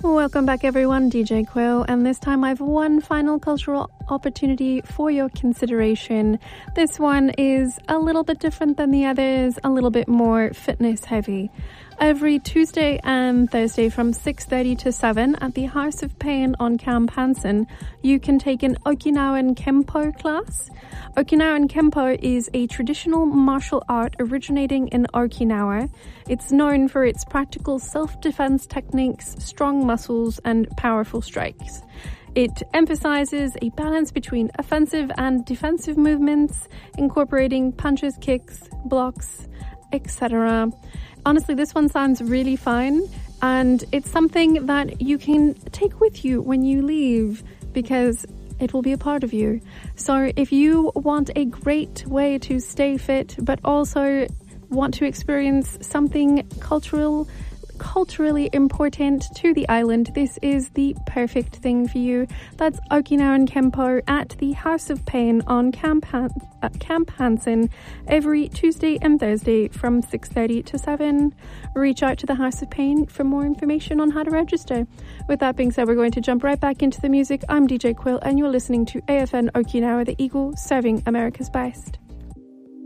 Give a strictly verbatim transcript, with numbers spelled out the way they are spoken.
Welcome back, everyone. D J Quill, and this time I have one final cultural opportunity for your consideration. This one is a little bit different than the others, a little bit more fitness heavy. Every Tuesday and Thursday from six thirty to seven at the House of Pain on Camp Hansen, you can take an Okinawan Kempo class. Okinawan Kempo is a traditional martial art originating in Okinawa. It's known for its practical self-defense techniques, strong muscles, and powerful strikes. It emphasizes a balance between offensive and defensive movements, incorporating punches, kicks, blocks, et cetera. Honestly, this one sounds really fun, and it's something that you can take with you when you leave because it will be a part of you. So if you want a great way to stay fit, but also want to experience something cultural, culturally important to the island, this is the perfect thing for you. That's Okinawan Kempo at the House of Pain on Camp, Han- at Camp Hansen every Tuesday and Thursday from six thirty to seven. Reach out to the House of Pain for more information on how to register. With that being said, we're going to jump right back into the music. I'm D J Quill, and you're listening to A F N Okinawa, the Eagle, serving America's best.